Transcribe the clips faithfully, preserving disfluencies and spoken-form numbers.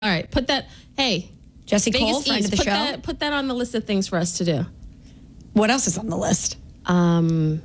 All right, put that. Hey, Jesse Vegas Cole, friend East, of the put show. That, put that on the list of things for us to do. What else is on the list? Um,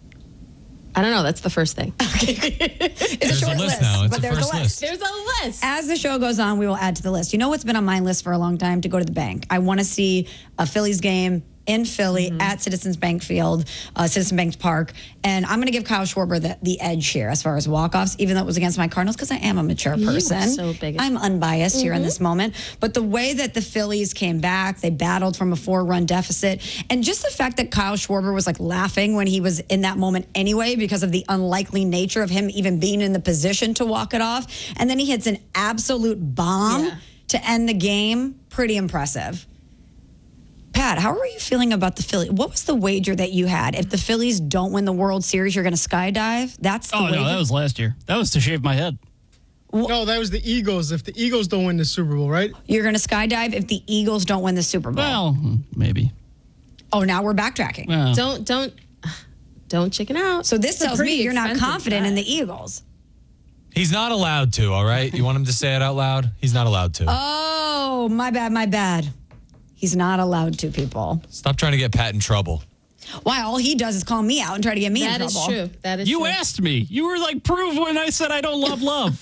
I don't know. That's the first thing. It's There's a short a list list, now. It's but a there's first a list. list. There's a list. As the show goes on, we will add to the list. You know what's been on my list for a long time? To go to the bank. I want to see a Phillies game in Philly mm-hmm. at Citizens Bank Field, uh, Citizens Bank Park. And I'm going to give Kyle Schwarber the, the edge here as far as walk-offs, even though it was against my Cardinals, because I am a mature person. You are so big. I'm unbiased mm-hmm. here in this moment. But the way that the Phillies came back, they battled from a four-run deficit. And just the fact that Kyle Schwarber was like laughing when he was in that moment anyway, because of the unlikely nature of him even being in the position to walk it off. And then he hits an absolute bomb yeah. to end the game. Pretty impressive. Pat, how are you feeling about the Phillies? What was the wager that you had? If the Phillies don't win the World Series, you're going to skydive? That's the Oh, wager? no, that was last year. That was to shave my head. No, that was the Eagles. If the Eagles don't win the Super Bowl, right? You're going to skydive if the Eagles don't win the Super Bowl? Well, maybe. Oh, now we're backtracking. Well, Don't, don't, don't chicken out. So this It's a tells me pretty you're not expensive confident bet. in the Eagles. He's not allowed to, all right? You want him to say it out loud? He's not allowed to. Oh, my bad, my bad. He's not allowed to, people. Stop trying to get Pat in trouble. Why? All he does is call me out and try to get me That in is trouble. true. That is you true. asked me. You were like, prove when I said I don't love love.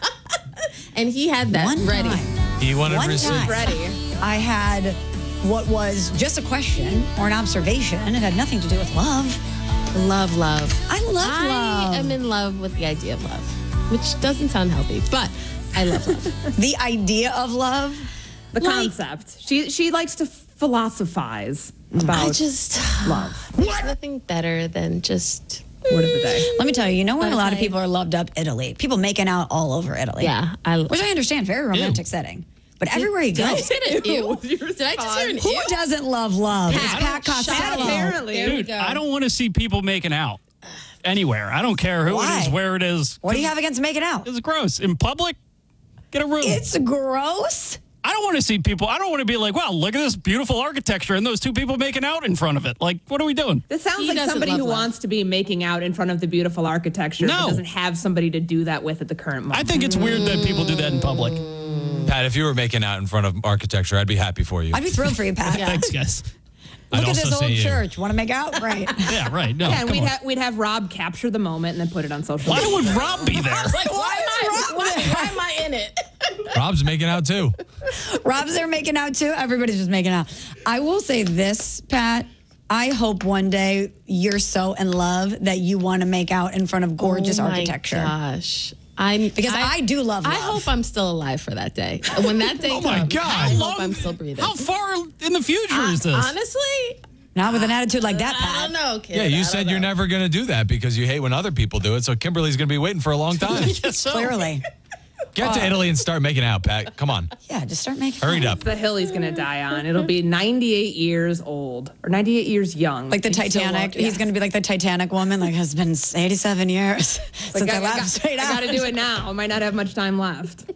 And he had that One ready. time. He wanted One receipts. time. Ready. I had what was just a question or an observation. It had nothing to do with love. Love, love. I love I love. am in love with the idea of love, which doesn't sound healthy, but I love love. The idea of love. The Like- concept. She she likes to philosophize about I just love. There's nothing better than just Word of the day. Let me tell you, you know when But a lot of I- people are loved up Italy. People making out all over Italy. yeah. I Which I understand, very romantic setting. But everywhere you Did I go, just hear an ew? Your Did I just hear an who ew? doesn't love love? It's Pat Costello. Apparently. There we Dude, go. I don't want to see people making out anywhere. I don't care who Why? it is, where it is. What do you have against making out? It's gross. In public, get a room. It's gross. I don't want to see people. I don't want to be like, wow, look at this beautiful architecture and those two people making out in front of it. Like, what are we doing? This sounds He like doesn't somebody love who love. wants to be making out in front of the beautiful architecture No. but doesn't have somebody to do that with at the current moment. I think it's weird that people do that in public. Pat, if you were making out in front of architecture, I'd be happy for you. I'd be thrilled for you, Pat. Thanks, guys. I'd Look at also this say old you. church. Want to make out? Right. Yeah, right. No, yeah, and come we'd, on. ha- we'd have Rob capture the moment and then put it on social Why media. would Rob be there? Like, why, am I, Rob why, there? why am I in it? Rob's making out too. Rob's there making out too. Everybody's just making out. I will say this, Pat. I hope one day you're so in love that you want to make out in front of gorgeous oh my architecture. Gosh. I'm, Because I do love I love. hope I'm still alive for that day. When that day Oh comes, my God. I How hope I'm still breathing. How far in the future is this? Honestly, Not with an attitude like that, I Pat. don't know, kid. Yeah, I you don't said know. you're never going to do that because you hate when other people do it. So Kimberly's going to be waiting for a long time. Yes, so. Clearly. Get to Italy and start making out, Pat. Come on. Yeah, just start making Hurry out. up. The hill he's going to die on. It'll be ninety-eight years old or ninety-eight years young. Like the He's still Titanic. walking- He's yeah. going to be like the Titanic woman. Like, has been eighty-seven years since Like, I, I, laughed got, straight I out. got to do it now. I might not have much time left.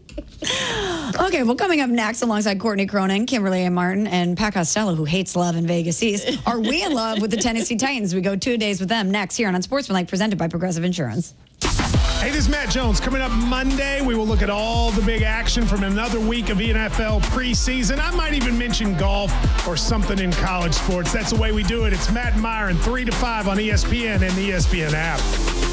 Okay, well, coming up next, alongside Courtney Cronin, Kimberly A. Martin, and Pat Costello, who hates love in Vegas East, are we in love with the Tennessee Titans? We go two days with them next here on Unsportsmanlike, presented by Progressive Insurance. Hey, this is Matt Jones. Coming up Monday, we will look at all the big action from another week of N F L preseason. I might even mention golf or something in college sports. That's the way we do it. It's Matt and Myron, three to five on E S P N and the E S P N app.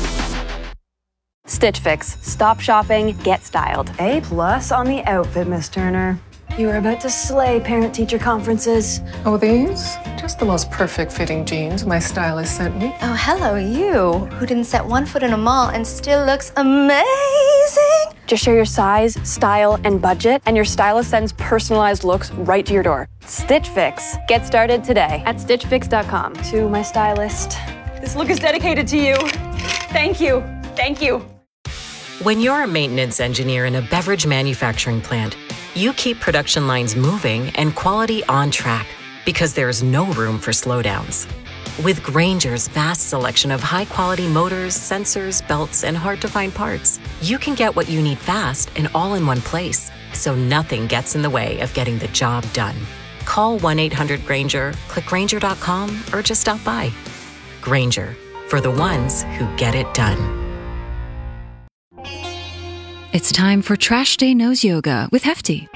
Stitch Fix. Stop shopping, get styled. A plus on the outfit, Miss Turner. You are about to slay parent-teacher conferences. Oh, these? Just the most perfect fitting jeans my stylist sent me. Oh, hello, you, who didn't set one foot in a mall and still looks amazing. Just share your size, style, and budget, and your stylist sends personalized looks right to your door. Stitch Fix. Get started today at stitch fix dot com. To my stylist. This look is dedicated to you. Thank you. Thank you. When you're a maintenance engineer in a beverage manufacturing plant, you keep production lines moving and quality on track because there's no room for slowdowns. With Grainger's vast selection of high-quality motors, sensors, belts, and hard-to-find parts, you can get what you need fast and all in one place, so nothing gets in the way of getting the job done. Call one eight hundred Grainger, click Grainger dot com, or just stop by. Grainger, for the ones who get it done. It's time for Trash Day Nose Yoga with Hefty.